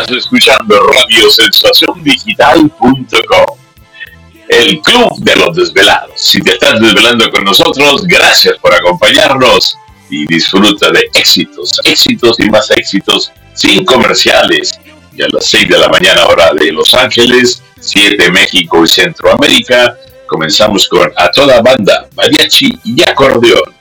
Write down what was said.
Estás escuchando radiosensaciondigital.com, el club de los desvelados. Si te estás desvelando con nosotros, gracias por acompañarnos y disfruta de éxitos, éxitos y más éxitos sin comerciales. Y a las 6 de la mañana hora de Los Ángeles, 7 México y Centroamérica, comenzamos con A Toda Banda, Mariachi y Acordeón.